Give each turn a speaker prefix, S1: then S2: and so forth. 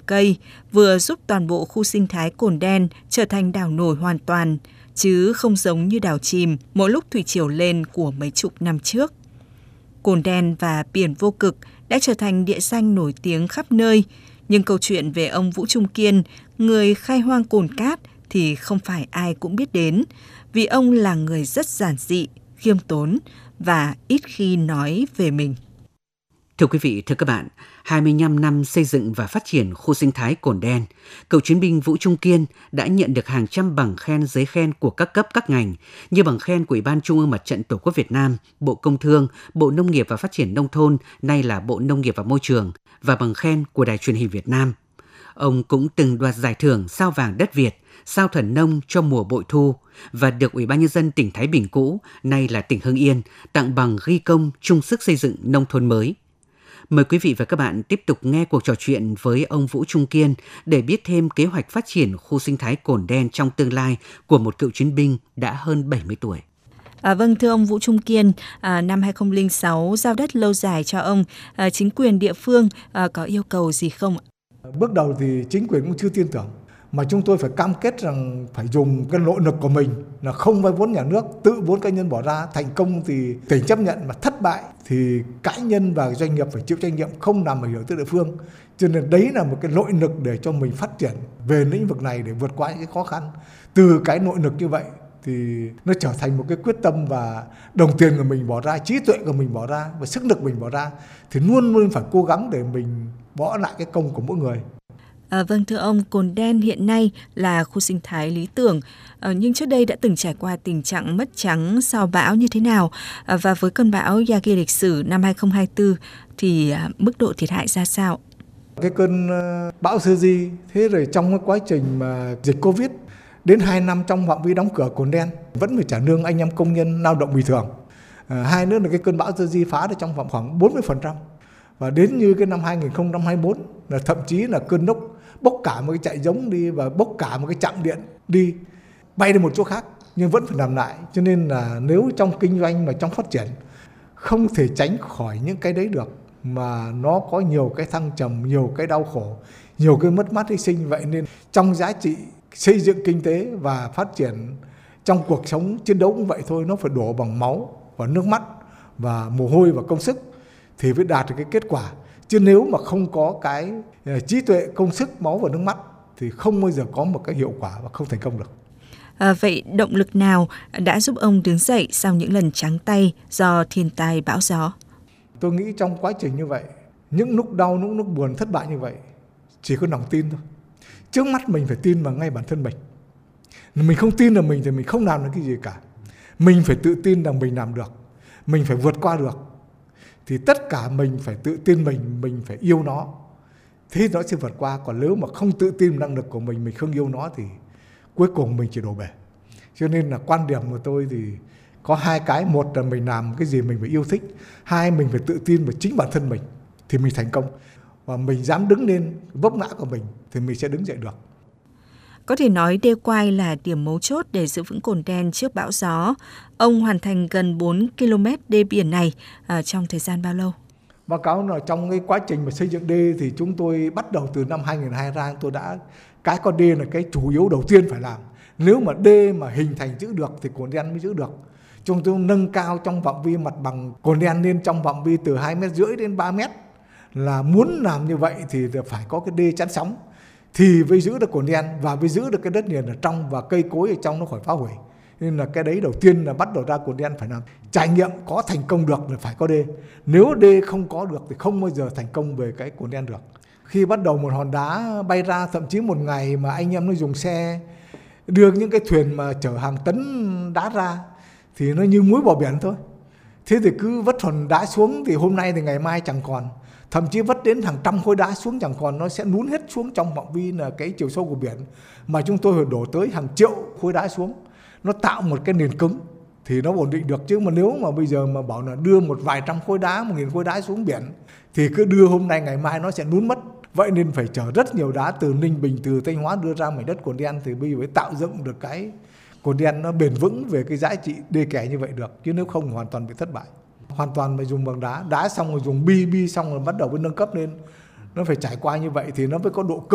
S1: cây, vừa giúp toàn bộ khu sinh thái Cồn Đen trở thành đảo nổi hoàn toàn, chứ không giống như đảo chìm mỗi lúc thủy triều lên của mấy chục năm trước. Cồn Đen và biển Vô Cực đã trở thành địa danh nổi tiếng khắp nơi, nhưng câu chuyện về ông Vũ Trung Kiên, người khai hoang Cồn Cát thì không phải ai cũng biết đến, vì ông là người rất giản dị, khiêm tốn và ít khi nói về mình.
S2: Thưa quý vị, thưa các bạn, 25 năm xây dựng và phát triển khu sinh thái Cồn Đen, cựu chiến binh Vũ Trung Kiên đã nhận được hàng trăm bằng khen giấy khen của các cấp các ngành, như bằng khen của Ủy ban Trung ương Mặt trận Tổ quốc Việt Nam, Bộ Công Thương, Bộ Nông nghiệp và Phát triển Nông thôn, nay là Bộ Nông nghiệp và Môi trường, và bằng khen của Đài Truyền hình Việt Nam. Ông cũng từng đoạt giải thưởng Sao vàng đất Việt, Sao thần nông cho mùa bội thu và được Ủy ban Nhân dân tỉnh Thái Bình cũ, nay là tỉnh Hưng Yên, tặng bằng ghi công chung sức xây dựng nông thôn mới. Mời quý vị và các bạn tiếp tục nghe cuộc trò chuyện với ông Vũ Trung Kiên để biết thêm kế hoạch phát triển khu sinh thái Cồn Đen trong tương lai của một cựu chiến binh đã hơn 70 tuổi.
S1: Vâng, thưa ông Vũ Trung Kiên, năm 2006 giao đất lâu dài cho ông, chính quyền địa phương có yêu cầu gì không ạ?
S3: Bước đầu thì chính quyền cũng chưa tin tưởng, mà chúng tôi phải cam kết rằng phải dùng cái nội lực của mình, là không vay vốn nhà nước, tự vốn cá nhân bỏ ra. Thành công thì tỉnh chấp nhận, mà thất bại thì cá nhân và doanh nghiệp phải chịu trách nhiệm, không làm ảnh hưởng tới địa phương. Cho nên đấy là một cái nội lực để cho mình phát triển về lĩnh vực này để vượt qua những cái khó khăn. Từ cái nội lực như vậy thì nó trở thành một cái quyết tâm, và đồng tiền của mình bỏ ra, trí tuệ của mình bỏ ra và sức lực mình bỏ ra thì luôn luôn phải cố gắng để mình bỏ lại cái công của mỗi người.
S1: Vâng, thưa ông, Cồn Đen hiện nay là khu sinh thái lý tưởng, nhưng trước đây đã từng trải qua tình trạng mất trắng sau bão như thế nào? Và với cơn bão Yagi lịch sử năm 2024 thì mức độ thiệt hại ra sao?
S3: Cái cơn bão Yagi, thế rồi trong cái quá trình mà dịch Covid, đến 2 năm trong phạm vi đóng cửa Cồn Đen vẫn phải trả lương anh em công nhân lao động bình thường. Hai nữa là cái cơn bão Yagi phá được trong vòng khoảng 40%. Và đến như cái năm 2024 là thậm chí là cơn lốc bốc cả một cái trại giống đi và bốc cả một cái trạm điện đi, bay đi một chỗ khác nhưng vẫn phải làm lại. Cho nên là nếu trong kinh doanh mà trong phát triển không thể tránh khỏi những cái đấy được, mà nó có nhiều cái thăng trầm, nhiều cái đau khổ, nhiều cái mất mát hy sinh. Vậy nên trong giá trị xây dựng kinh tế và phát triển trong cuộc sống chiến đấu cũng vậy thôi, nó phải đổ bằng máu và nước mắt và mồ hôi và công sức thì mới đạt được cái kết quả. Chứ nếu mà không có cái trí tuệ, công sức, máu và nước mắt thì không bao giờ có một cái hiệu quả và không thành công được.
S1: Vậy động lực nào đã giúp ông đứng dậy sau những lần trắng tay do thiên tai bão gió?
S3: Tôi nghĩ trong quá trình như vậy, những lúc đau, những lúc buồn, thất bại như vậy, chỉ có lòng tin thôi. Trước mắt mình phải tin vào ngay bản thân mình. Mình không tin vào mình thì mình không làm được cái gì cả. Mình phải tự tin rằng mình làm được, mình phải vượt qua được. Thì tất cả mình phải tự tin mình phải yêu nó, thế nó sẽ vượt qua. Còn nếu mà không tự tin năng lực của mình không yêu nó thì cuối cùng mình chỉ đổ bể. Cho nên là quan điểm của tôi thì có hai cái. Một là mình làm cái gì mình phải yêu thích. Hai, mình phải tự tin vào chính bản thân mình thì mình thành công. Và mình dám đứng lên vấp ngã của mình thì mình sẽ đứng dậy được.
S1: Có thể nói đê quai là điểm mấu chốt để giữ vững Cồn Đen trước bão gió. Ông hoàn thành gần 4 km đê biển này trong thời gian bao lâu?
S3: Báo cáo là trong cái quá trình mà xây dựng đê thì chúng tôi bắt đầu từ năm 2023, tôi đã cái con đê là cái chủ yếu đầu tiên phải làm. Nếu mà đê mà hình thành giữ được thì Cồn Đen mới giữ được. Chúng tôi nâng cao trong phạm vi mặt bằng Cồn Đen lên trong phạm vi từ 2,5 m đến 3 m. Là muốn làm như vậy thì phải có cái đê chắn sóng thì mới giữ được Cồn Đen và mới giữ được cái đất liền ở trong và cây cối ở trong nó khỏi phá hủy. Nên là cái đấy đầu tiên là bắt đầu ra Cồn Đen phải làm trải nghiệm có thành công được là phải có đê. Nếu đê không có được thì không bao giờ thành công về cái Cồn Đen được. Khi bắt đầu một hòn đá bay ra, thậm chí một ngày mà anh em nó dùng xe đưa những cái thuyền mà chở hàng tấn đá ra thì nó như muối bỏ biển thôi. Thế thì cứ vất hòn đá xuống thì hôm nay thì ngày mai chẳng còn. Thậm chí vất đến hàng trăm khối đá xuống chẳng còn, nó sẽ lún hết xuống trong phạm vi là cái chiều sâu của biển. Mà chúng tôi phải đổ tới hàng triệu khối đá xuống. Nó tạo một cái nền cứng thì nó ổn định được. Chứ mà nếu mà bây giờ mà bảo là đưa một vài trăm khối đá, 1.000 khối đá xuống biển thì cứ đưa hôm nay ngày mai nó sẽ lún mất. Vậy nên phải chở rất nhiều đá từ Ninh Bình, từ Thanh Hóa đưa ra mảnh đất Cồn Đen thì bây giờ mới tạo dựng được cái Cồn Đen nó bền vững về cái giá trị đê kè như vậy được. Chứ nếu không hoàn toàn bị thất bại. Hoàn toàn phải dùng bằng đá xong rồi dùng bi xong rồi bắt đầu mới nâng cấp lên. Nó phải trải qua như vậy thì nó mới có độ cứng.